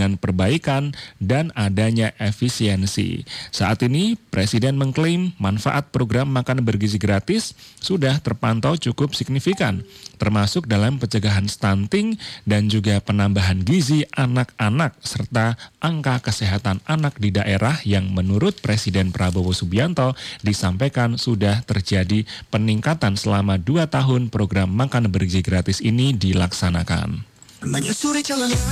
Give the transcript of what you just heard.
dengan perbaikan dan adanya efisiensi. Saat ini, Presiden mengklaim manfaat program makan bergizi gratis sudah terpantau cukup signifikan, termasuk dalam pencegahan stunting dan juga penambahan gizi anak-anak serta angka kesehatan anak di daerah yang menurut Presiden Prabowo Subianto disampaikan sudah terjadi peningkatan selama 2 tahun program makan bergizi gratis ini dilaksanakan.